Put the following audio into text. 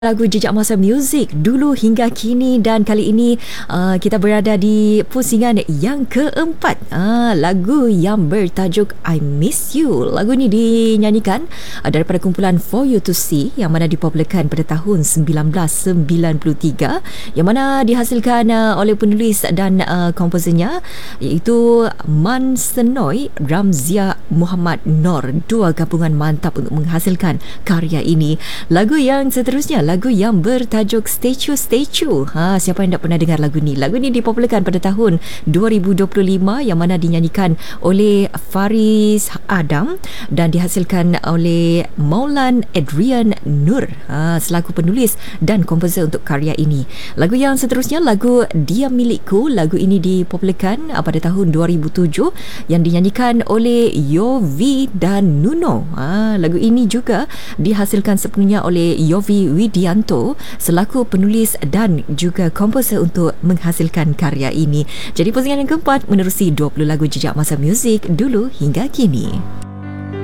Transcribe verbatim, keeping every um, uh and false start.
Lagu Jejak Masa Muzik dulu hingga kini, dan kali ini uh, kita berada di pusingan yang keempat, uh, lagu yang bertajuk I Miss You. Lagu ini dinyanyikan uh, daripada kumpulan For You To See yang mana dipopularkan pada tahun sembilan belas sembilan puluh tiga, yang mana dihasilkan uh, oleh penulis dan uh, komposernya iaitu Man Senoi Ramzia Muhammad Nor. Dua gabungan mantap untuk menghasilkan karya ini. Lagu yang seterusnya, lagu yang bertajuk Statue Statue. Ha, siapa yang tak pernah dengar lagu ni? Lagu ni dipopularkan pada tahun dua ribu dua puluh lima, yang mana dinyanyikan oleh Faris Adam dan dihasilkan oleh Maulan Adrian Nur ha, selaku penulis dan komposer untuk karya ini. Lagu yang seterusnya, lagu Dia Milikku. Lagu ini dipopularkan pada tahun dua ribu tujuh yang dinyanyikan oleh Yovi dan Nuno. Ha, lagu ini juga dihasilkan sepenuhnya oleh Yovi Widianto selaku penulis dan juga komposer untuk menghasilkan karya ini. Jadi pusingan yang keempat menerusi dua puluh lagu Jejak Masa Muzik dulu hingga kini.